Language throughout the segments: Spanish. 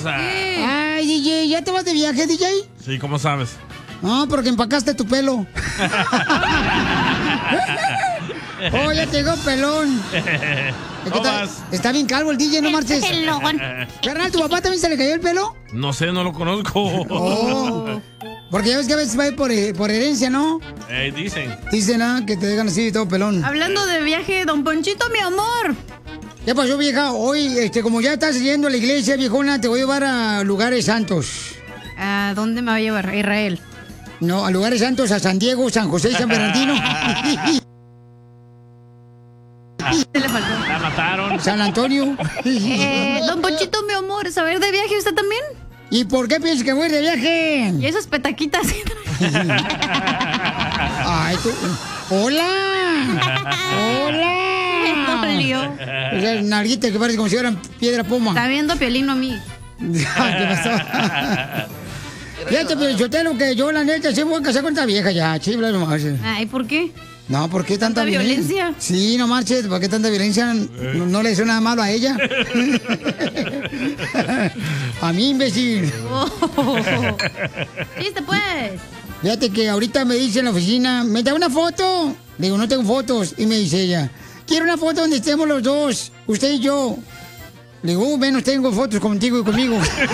cosa. Ay, DJ, ¿ya te vas de viaje, DJ? Sí, ¿cómo sabes? No, porque empacaste tu pelo. Oh, ya te llegó pelón. Está bien calvo el DJ, no marches. Pelón. Carnal, ¿tu papá también se le cayó el pelo? No sé, no lo conozco. Oh, porque ya ves que a veces va a ir por herencia, ¿no? Dicen. Dicen, que te dejan así todo pelón. Hablando de viaje, don Ponchito, mi amor. ¿Qué pasó, vieja? Hoy, como ya estás yendo a la iglesia, viejona, te voy a llevar a lugares santos. ¿A dónde me va a llevar? ¿A Israel? No, a lugares santos, a San Diego, San José y San Bernardino. Se le faltó. La mataron. San Antonio. Don Ponchito, mi amor, ¿saber de viaje usted también? ¿Y por qué piensas que voy de viaje? Y esas petaquitas. Ay, tú. ¡Hola! ¡Hola! Me dolió. Esas nalguitas que parece como si fueran piedra poma. Está viendo Piolín a mí. ¿Qué pasó? Fíjate, pero yo te lo que yo, la neta, sí me voy a casar con esta vieja ya, chibla nomás. Ay, ¿por qué? No, ¿por qué tanta violencia? Sí, no marches, ¿por qué tanta violencia? No le hizo nada malo a ella. A mí, imbécil. Chiste, pues. Fíjate que ahorita me dice en la oficina, ¿me da una foto? Le digo, no tengo fotos. Y me dice ella, quiero una foto donde estemos los dos, usted y yo. Le digo, menos tengo fotos contigo y conmigo.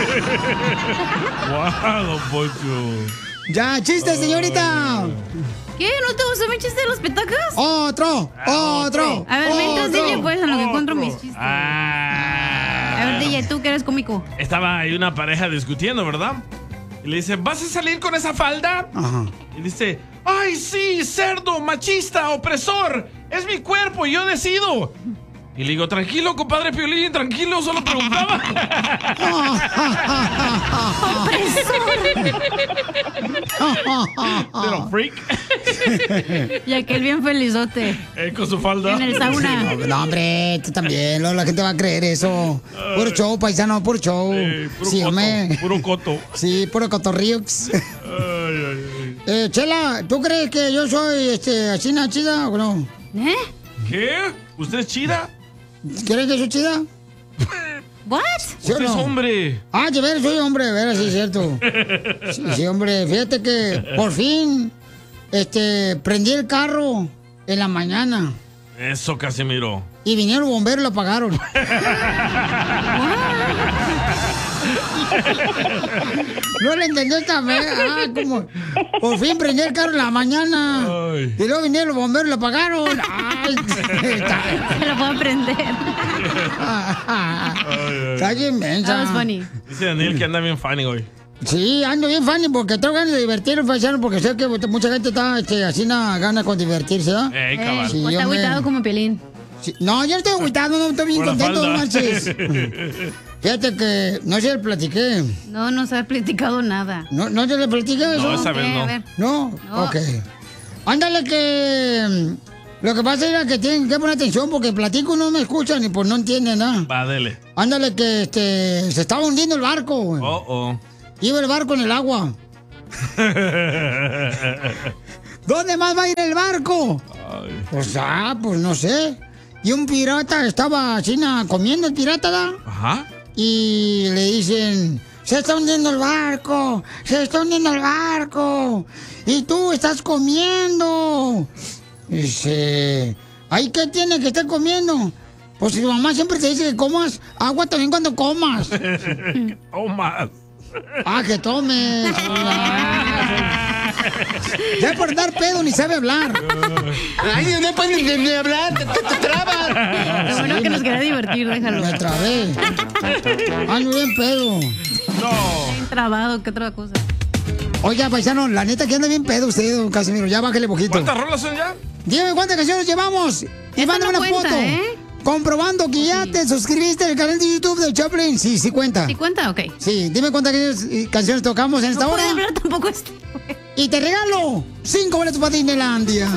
¡Wow, don Poncho! Ya, chiste, señorita. ¿Qué? ¿No te gustó mi chiste de los petacas? Otro. A ver, mientras DJ, pues, en lo que encuentro mis chistes. A ver, DJ, tú que eres cómico. Estaba ahí una pareja discutiendo, ¿verdad? Y le dice, ¿vas a salir con esa falda? Ajá. Y dice, ¡ay, sí, cerdo, machista, opresor! Es mi cuerpo y yo decido. Y le digo, tranquilo, compadre Piolín, tranquilo, solo preguntaba. Pero freak. Y aquel bien felizote. Con su falda. En el sauna. No, hombre, tú también, la gente va a creer eso. Puro show, paisano, puro show. Puro Sí, coto, hombre. puro coto. Sí, puro cotorrío. Chela, ¿tú crees que yo soy así chida o no? ¿Qué? ¿Usted es chida? ¿Crees que soy chida? ¿What? ¿Sí o Usted es no? hombre. Ah, de veras soy hombre, de veras, sí es cierto. Sí, hombre, fíjate que por fin prendí el carro en la mañana. Eso, Casimiro. Y vinieron los bomberos y lo apagaron. No le entendí esta vez. Como por fin prendí el carro en la mañana. Ay. Y luego vinieron los bomberos y lo apagaron. Ay, Se lo puedo aprender. Está bien mensa. That was funny. Dice Daniel que anda bien funny hoy. Sí, ando bien funny porque tengo ganas de divertirme, paisano, porque sé que mucha gente está así gana con divertirse, ¿no? Cabal. Sí, O está hombre. agüitado como Piolín. Sí. No, yo no estoy agüitado, no, estoy bien Por la contento, falda. no manches. Fíjate que no se le platiqué. No se ha platicado nada. No se le platiqué eso. No, esa vez A no. ver. ¿No? No. Ok. Ándale que... Lo que pasa es que tienen que poner atención porque platico y no me escuchan y pues no entienden nada. Va, dele. Ándale que se estaba hundiendo el barco. Güey. Oh. Iba el barco en el agua. ¿Dónde más va a ir el barco? Ay. Pues no sé. Y un pirata estaba así comiendo el pirata, ¿da? Ajá. Y le dicen, se está hundiendo el barco, se está hundiendo el barco. Y tú estás comiendo. Dice, ¿ay qué tiene que estar comiendo? Pues tu mamá siempre te dice que comas agua también cuando comas. Oh, más. Que tomes. Ya por dar pedo ni sabe hablar. Ay, no puedes ni hablar, te trabas. Lo bueno que nos quería divertir, déjalo. Me trabé. Ando bien pedo. No. Bien trabado, ¿qué otra cosa? Oiga, paisano, la neta que anda bien pedo usted, don Casimiro. Ya bájale poquito. ¿Cuántas rolas son ya? Dígame cuántas canciones llevamos. Y Esta mándame no una cuenta, foto. ¿eh? Comprobando que ya te suscribiste al canal de YouTube de Chaplin. Sí, sí cuenta. ¿Sí cuenta? Ok. Sí, dime cuántas canciones tocamos en esta No hora. puede hablar tampoco este. Y te regalo 5 boletos para Disneylandia.